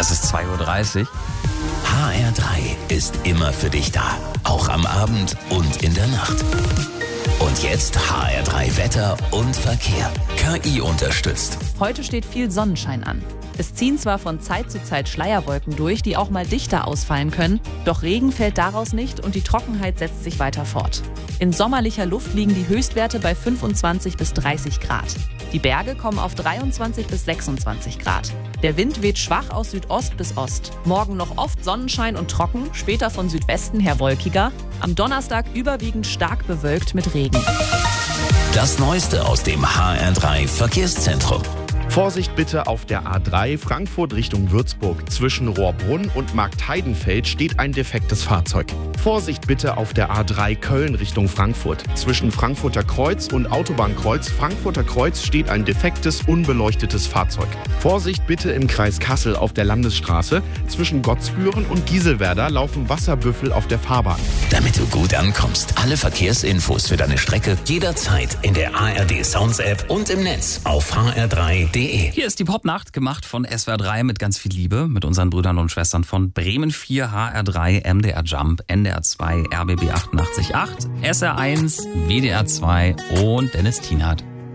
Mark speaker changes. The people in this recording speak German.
Speaker 1: Es ist 2:30 Uhr.
Speaker 2: HR3 ist immer für dich da. Auch am Abend und in der Nacht. Und jetzt HR3 Wetter und Verkehr. KI unterstützt.
Speaker 3: Heute steht viel Sonnenschein an. Es ziehen zwar von Zeit zu Zeit Schleierwolken durch, die auch mal dichter ausfallen können, doch Regen fällt daraus nicht und die Trockenheit setzt sich weiter fort. In sommerlicher Luft liegen die Höchstwerte bei 25 bis 30 Grad. Die Berge kommen auf 23 bis 26 Grad. Der Wind weht schwach aus Südost bis Ost. Morgen noch oft Sonnenschein und trocken, später von Südwesten her wolkiger. Am Donnerstag überwiegend stark bewölkt mit Regen.
Speaker 2: Das Neueste aus dem HR3 Verkehrszentrum.
Speaker 4: Vorsicht bitte auf der A3 Frankfurt Richtung Würzburg. Zwischen Rohrbrunn und Marktheidenfeld steht ein defektes Fahrzeug. Vorsicht bitte auf der A3 Köln Richtung Frankfurt. Zwischen Frankfurter Kreuz und Autobahnkreuz Frankfurter Kreuz steht ein defektes, unbeleuchtetes Fahrzeug. Vorsicht bitte im Kreis Kassel auf der Landesstraße. Zwischen Gottsbüren und Gieselwerder laufen Wasserbüffel auf der Fahrbahn.
Speaker 2: Damit du gut ankommst, alle Verkehrsinfos für deine Strecke jederzeit in der ARD Sounds App und im Netz auf hr3.de.
Speaker 1: Hier ist die Popnacht, gemacht von SWR 3 mit ganz viel Liebe, mit unseren Brüdern und Schwestern von Bremen 4, HR 3, MDR Jump, NDR 2, RBB 88.8, SR 1, WDR 2 und Dennis Tienhardt.